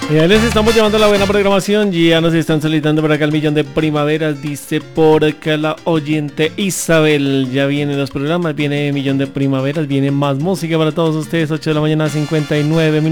Ya les estamos llevando la buena programación. Ya nos están solicitando por acá el millón de primaveras. Dice por acá la oyente Isabel. Ya vienen los programas, viene millón de primaveras, viene más música para todos ustedes. 8 de la mañana, 59 minutos.